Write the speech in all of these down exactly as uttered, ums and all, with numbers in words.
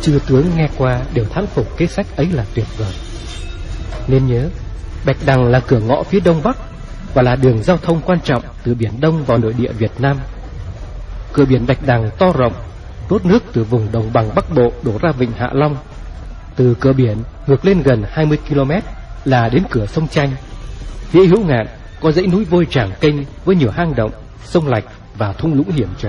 chư tướng nghe qua đều thán phục kế sách ấy là tuyệt vời. Nên nhớ, Bạch Đằng là cửa ngõ phía đông bắc và là đường giao thông quan trọng từ Biển Đông vào nội địa Việt Nam. Cửa biển Bạch Đằng to rộng, đốt nước từ vùng đồng bằng Bắc Bộ đổ ra vịnh Hạ Long. Từ cửa biển ngược lên gần hai mươi ki lô mét là đến cửa sông Chanh. Phía hữu ngạn có dãy núi vôi Tràng Kênh với nhiều hang động, sông lạch và thung lũng hiểm trở.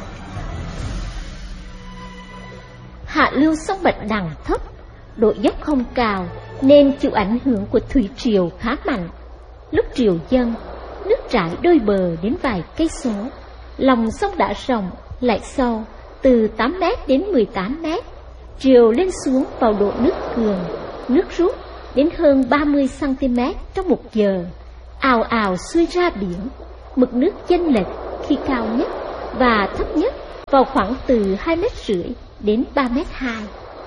Hạ lưu sông Bạch Đằng thấp, độ dốc không cao nên chịu ảnh hưởng của thủy triều khá mạnh. Lúc triều dâng, nước trải đôi bờ đến vài cây số. Lòng sông đã rộng, lại sâu, từ tám mét đến mười tám mét. Triều lên xuống vào độ nước cường, nước rút đến hơn ba mươi xăng ti mét trong một giờ. Ào ào xuôi ra biển, mực nước chênh lệch khi cao nhất và thấp nhất vào khoảng từ hai mét rưỡi đến ba mét hai.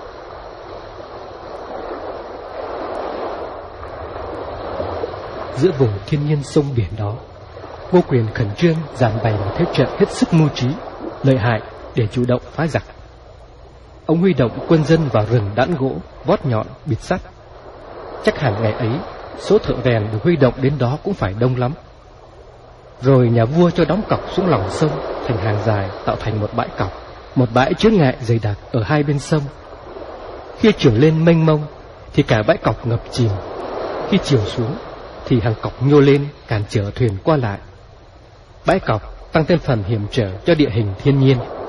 Giữa vùng thiên nhiên sông biển đó, Ngô Quyền khẩn trương dàn bày một thế trận hết sức mưu trí, lợi hại để chủ động phá giặc. Ông huy động quân dân vào rừng đãn gỗ, vót nhọn, bịt sắt. Chắc hẳn ngày ấy, số thợ rèn được huy động đến đó cũng phải đông lắm. Rồi nhà vua cho đóng cọc xuống lòng sông thành hàng dài, tạo thành một bãi cọc, một bãi chướng ngại dày đặc ở hai bên sông. Khi chiều lên mênh mông thì cả bãi cọc ngập chìm, khi chiều xuống thì hàng cọc nhô lên cản trở thuyền qua lại. Bãi cọc tăng thêm phần hiểm trở cho địa hình thiên nhiên.